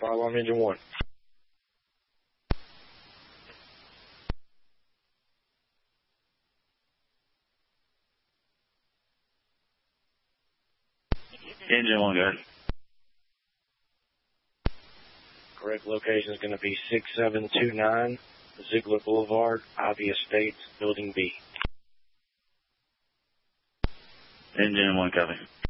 Fire alarm engine 1. Engine 1, go ahead. Correct location is going to be 6729 Ziegler Boulevard, Ivy Estates, Building B. Engine 1, copy.